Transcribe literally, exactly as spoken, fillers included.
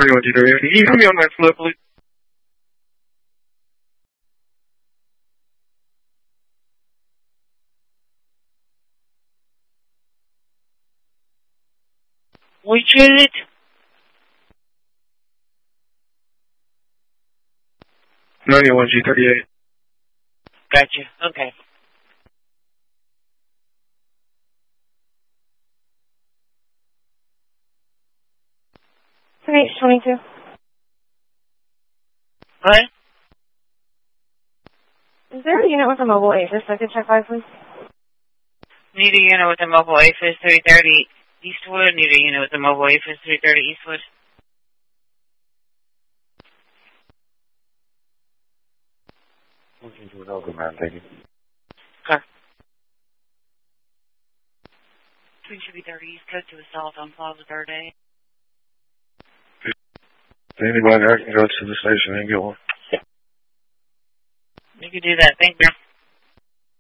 ninety-one G thirty-eight. Can you hear me on that slip, please? Which is it? ninety-one G thirty-eight. Gotcha. Okay. three H twenty-two. What? Is there a unit with a mobile APHIS I could check by, please? Need a unit with a mobile APHIS three thirty Eastwood. Need a unit with a mobile APHIS three thirty Eastwood. Looking to an overman, thank you. Okay. Twin should be thirty East Coast to assault on Plaza Verde. Anybody, I can go to the station and get one. You can do that. Thank you.